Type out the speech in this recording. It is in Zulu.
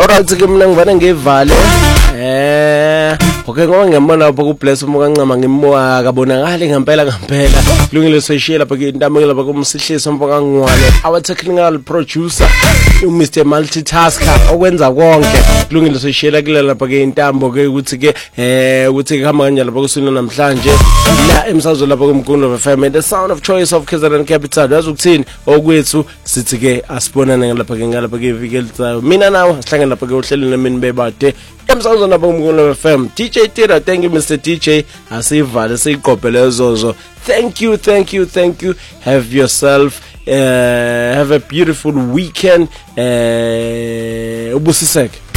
Alright ke mina ngivana ngevale okay ngoba ngiyambona lapha ku Bless uMkancama ngimoya akabonakali ngempela kulungile seshiya lapha ke intamo lapha kumsihliso uMkangwane our technical producer uMr Multitasker okwenza konke kulungile seshiya kule lapha ke intambo ke ukuthi ke ukuthi kuhamba kanjani lapha kusina namhlanje la emsazweni lapha kumkundo FM the sound of choice of KZN Capital yazukuthini okwethu sithi ke asibonane lapha ke ngalapha ke iviki elizayo mina nawe sihlangana lapha ke uhlelweni lemini bebade emsazweni lapha kumkundo FM DJ Tira thank you Mr DJ asivale siqophele ezozo thank you have yourself have a beautiful weekend ubusiseke